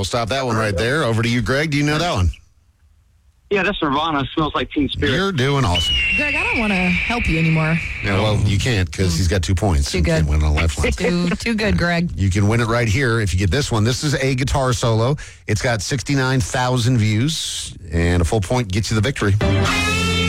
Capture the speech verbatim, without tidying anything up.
stop that one right there. Over to you, Greg. Do you know that one? Yeah, that's Nirvana. Smells Like Teen Spirit. You're doing awesome. Greg, I don't want to help you anymore. Yeah, well, you can't because he's got two points. Too You good. can't win on lifeline. Too, too good, Greg. You can win it right here if you get this one. This is a guitar solo. It's got sixty-nine thousand views, and a full point gets you the victory.